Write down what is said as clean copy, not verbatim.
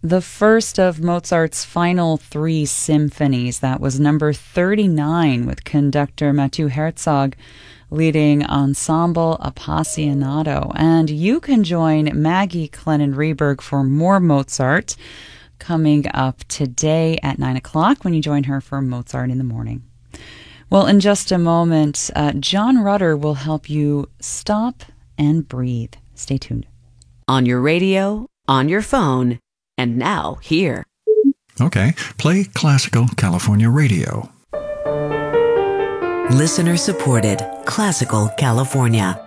the first of Mozart's final three symphonies. That was number 39 with conductor Matthew Herzog leading Ensemble Appassionato. And you can join Maggie Clennon-Reberg for more Mozart coming up today at 9 o'clock when you join her for Mozart in the Morning. Well, in just a moment, John Rutter will help you stop and breathe. Stay tuned. On your radio, on your phone, and now here. Okay, play Classical California Radio. Listener supported Classical California.